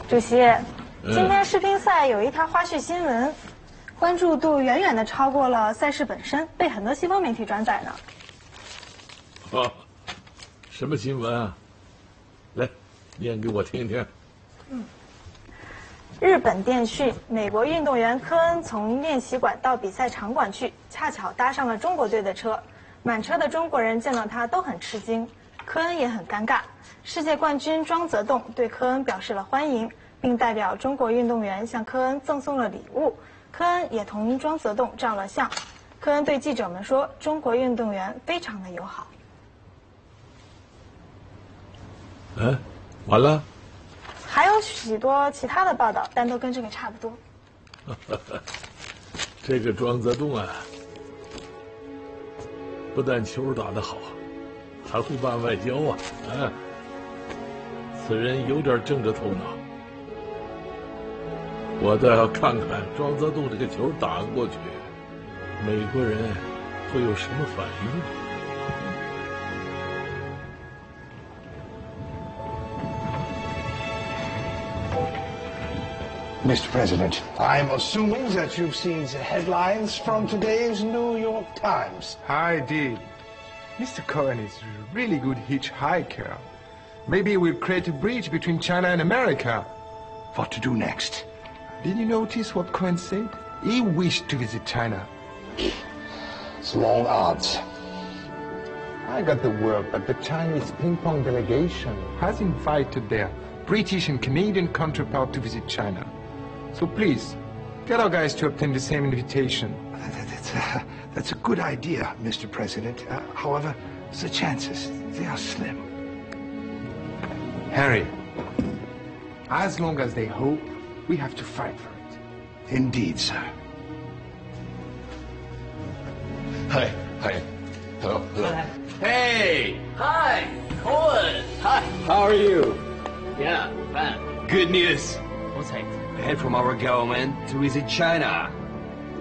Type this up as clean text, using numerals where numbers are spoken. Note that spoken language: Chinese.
主席，今天世乒赛有一条花絮新闻，关注度远远的超过了赛事本身，被很多西方媒体转载呢。 啊，什么新闻啊？来，念给我听听。 日本电讯，美国运动员科恩从练习馆到比赛场馆去，恰巧搭上了中国队的车，满车的中国人见到他都很吃惊，科恩也很尴尬。世界冠军庄则栋对科恩表示了欢迎，并代表中国运动员向科恩赠送了礼物。科恩也同庄则栋照了相。科恩对记者们说：“中国运动员非常的友好。” 完了。 还有许多其他的报道，但都跟这个差不多。 这个庄则栋啊，不但球打得好，还会办外交啊！此人有点政治头脑。我倒要看看庄则栋这个球打过去，美国人会有什么反应。 Mr. President, I'm assuming that you've seen the headlines from today's New York Times. I did. Mr. Cohen is a really good hitchhiker. Maybe we'll create a bridge between China and America. What to do next? Did you notice what Cohen said? He wished to visit China. It's long odds. I got the word, but the Chinese ping-pong delegation has invited their British and Canadian counterpart to visit China. So please, get our guys to obtain the same invitation. That's a good idea, Mr. President. However, the chances, they are slim. Harry, as long as they hope, we have to fight for it. Indeed, sir. Hi. Hello. Hey! Hi! Cohen! Hi! How are you? Yeah, fine. Good news. What's it? Head from our government to visit China.